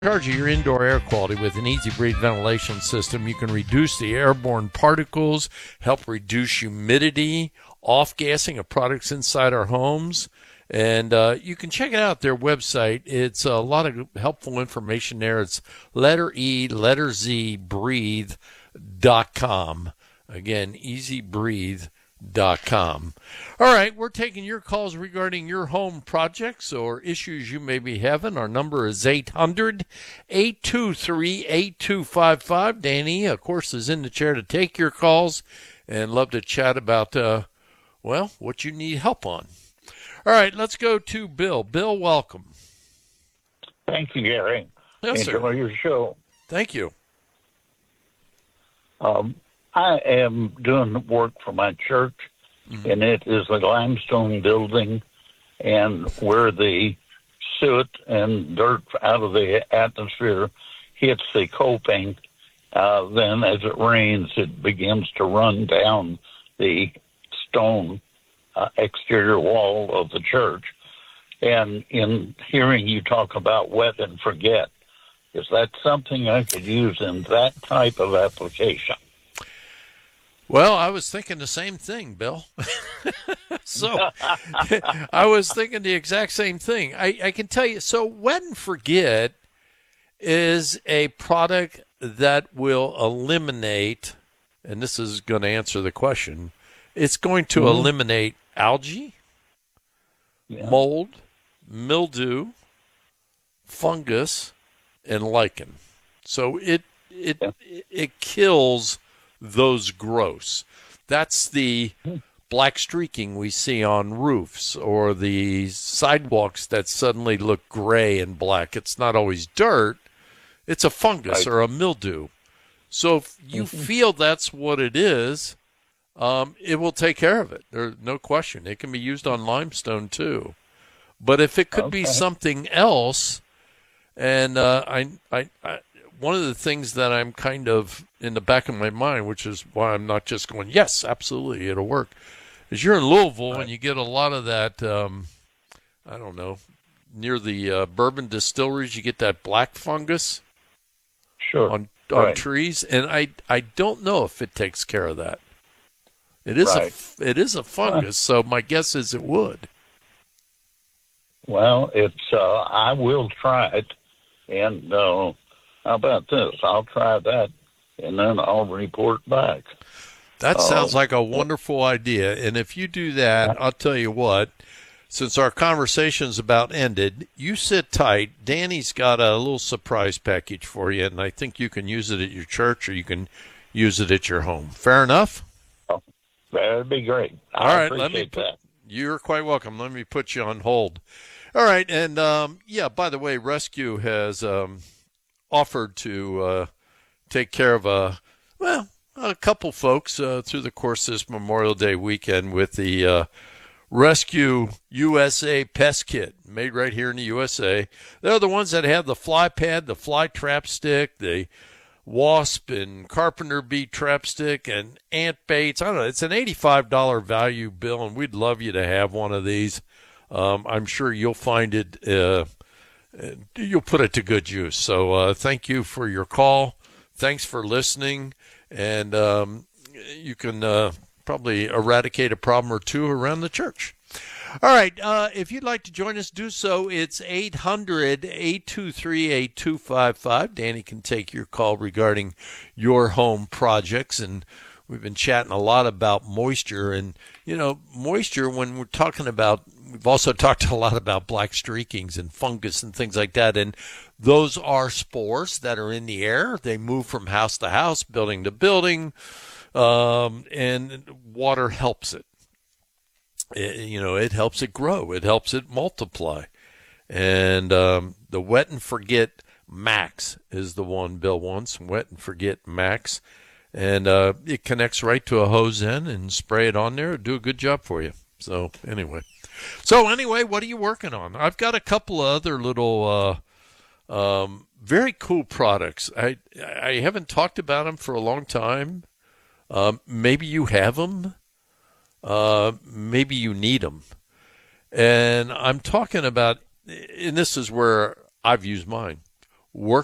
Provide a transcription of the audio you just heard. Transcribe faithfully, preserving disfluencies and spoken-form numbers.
Charge of your indoor air quality with an Easy Breathe ventilation system. You can reduce the airborne particles, help reduce humidity, off-gassing of products inside our homes. And uh, you can check it out, their website. It's a lot of helpful information there. It's letter E, letter Z, breathe dot com. Again, easy breathe dot com. All right, we're taking your calls regarding your home projects or issues you may be having. Our number is eight hundred, eight two three, eight two five five. Danny, of course, is in the chair to take your calls and love to chat about, uh, well, what you need help on. All right, let's go to Bill. Bill, welcome. Thank you, Gary. Yes, sir. Enjoy your show. Thank you. Um, I am doing work for my church, mm-hmm. and it is a limestone building, and where the soot and dirt out of the atmosphere hits the coping, uh, then as it rains, it begins to run down the stone uh, exterior wall of the church. And in hearing you talk about wet and forget, is that something I could use in that type of application? Well, I was thinking the same thing, Bill. so I was thinking the exact same thing. I, I can tell you, so Wet and Forget is a product that will eliminate, and this is going to answer the question, it's going to mm-hmm. eliminate algae, yeah. mold, mildew, fungus, and lichen. So it it yeah. it kills those growths. That's the black streaking we see on roofs or the sidewalks that suddenly look gray and black. It's not always dirt. It's a fungus right. or a mildew. So if you mm-hmm. feel that's what it is, um, it will take care of it. There's no question. It can be used on limestone too. But if it could okay. be something else, and uh, I, I, I one of the things that I'm kind of in the back of my mind, which is why I'm not just going, yes, absolutely, it'll work, is you're in Louisville right. and you get a lot of that, um, I don't know, near the uh, bourbon distilleries, you get that black fungus sure. on on right. trees, and I I don't know if it takes care of that. It is right. a it is a fungus, so my guess is it would. Well, it's uh, I will try it, and uh, how about this? I'll try that, and then I'll report back. That uh, sounds like a wonderful idea. And if you do that, I'll tell you what, since our conversation's about ended, you sit tight. Danny's got a little surprise package for you, and I think you can use it at your church or you can use it at your home. Fair enough? Oh, that'd be great. All I right, appreciate let me put, that. You're quite welcome. Let me put you on hold. All right, and um, yeah, by the way, Rescue has um, offered to uh, take care of a, well, a couple folks uh, through the course of this Memorial Day weekend with the uh, Rescue U S A Pest Kit, made right here in the U S A. They're the ones that have the fly pad, the fly trap stick, the wasp and carpenter bee trap stick, and ant baits. I don't know. It's an eighty-five dollars value, Bill, and we'd love you to have one of these. Um, I'm sure you'll find it, uh, you'll put it to good use. So uh, thank you for your call. Thanks for listening. And um, you can uh, probably eradicate a problem or two around the church. All right. Uh, if you'd like to join us, do so. It's eight hundred, eight two three, eight two five five. Danny can take your call regarding your home projects. And we've been chatting a lot about moisture. And, you know, moisture, when we're talking about, we've also talked a lot about black streakings and fungus and things like that. And those are spores that are in the air. They move from house to house, building to building, um, and water helps it. It, you know, it helps it grow. It helps it multiply. And um, the Wet and Forget Max is the one Bill wants, Wet and Forget Max. And uh, it connects right to a hose end and spray it on there. It'll do a good job for you. So anyway. So anyway, what are you working on? I've got a couple of other little uh, um, very cool products. I I haven't talked about them for a long time. Um, maybe you have them. Uh, maybe you need them. And I'm talking about, and this is where I've used mine, work